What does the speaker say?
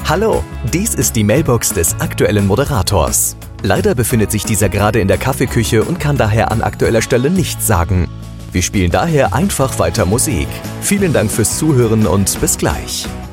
Hallo, dies ist die Mailbox des aktuellen Moderators. Leider befindet sich dieser gerade in der Kaffeeküche und kann daher an aktueller Stelle nichts sagen. Wir spielen daher einfach weiter Musik. Vielen Dank fürs Zuhören und bis gleich.